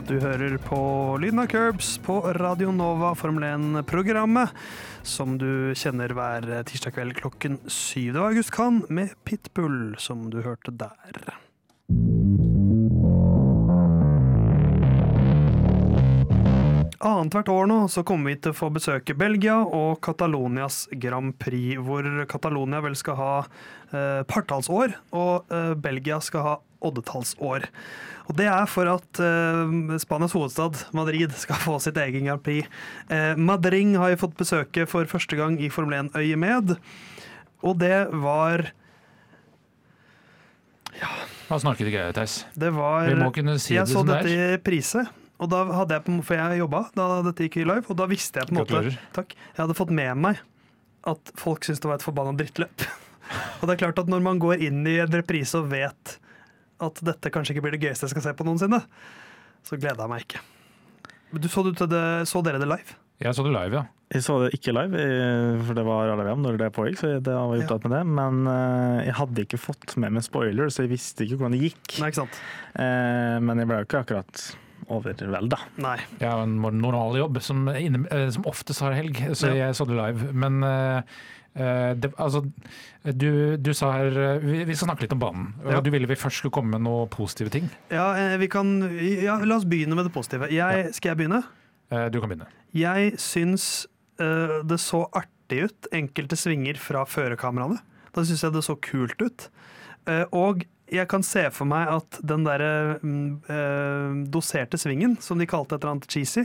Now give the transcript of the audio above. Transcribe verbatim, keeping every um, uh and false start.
Du hører på Lyden av Curbs på Radio Nova Formel en-programmet, som du kjenner hver tirsdag kveld klokken syv. Det var August Kahn med Pitbull, som du hørte der. Annet hvert år nå så kommer vi til å få besøke Belgia og Katalonias Grand Prix, hvor Katalonia vel skal ha eh, partallsår, og eh, Belgia skal ha oddetallsår. Og det er for at eh, Spanias hovedstad, Madrid, skal få sitt egen Grand Prix. Eh, Madrid har jo fått besøke for første gang i Formel en-øye med, og det var... Ja. Hva snakket du greier, Theis? Det var... Vi må kunne si jeg det så som det dette er. I priset. Og da hadde jeg på, for jeg jobbet da dette gikk i live, og da visste jeg på en måte, takk, jeg hadde fått med meg at folk syntes det var et forbannet drittløp. Og det er klart at når man går inn i en reprise og vet at dette kanskje ikke blir det gøyeste jeg skal se på noensinne, så gleder jeg meg ikke. Du, så, du til det, så dere det live? Jeg så det live, ja. Jeg så det ikke live, for det var alle hvem når det pågikk, så det var jo opptatt med det. Men jeg hadde ikke fått med meg spoiler, så jeg visste ikke hvordan det gikk. Nei, ikke sant? Men jeg ble jo ikke akkurat overvelda. Nei. Jeg har en normal jobb som, inne, som oftest har helg, så jeg så det live. Men uh, det, altså, du, du sa her, vi, vi skal snakke litt om banen. Ja. Du ville vi først skulle komme med noen positive ting? Ja, vi kan, ja, la oss begynne med det positive. Jeg, ja. Skal jeg begynne? Uh, du kan begynne. Jeg syns uh, det så artig ut, enkelte svinger fra førerkameraene. Da syns jeg det så kult ut. Uh, og jeg kan se for meg at den der uh, doserte svingen, som de kalte et eller annet cheesy,